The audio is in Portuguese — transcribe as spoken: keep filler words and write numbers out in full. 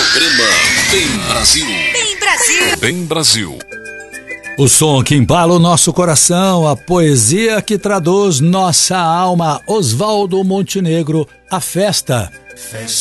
Programa Bem Brasil. Bem Brasil. Bem Brasil. O som que embala o nosso coração, a poesia que traduz nossa alma. Oswaldo Montenegro, A Festa.